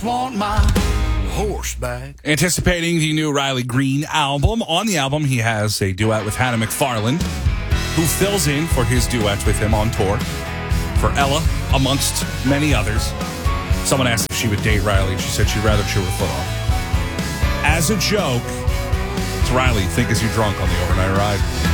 Want my horse back. Anticipating the new Riley Green album. On the album, he has a duet with Hannah McFarlane, who fills in for his duets with him on tour. For Ella, amongst many others. Someone asked if she would date Riley. She said she'd rather chew her foot off. As a joke, it's Riley, think as you're drunk on the overnight ride.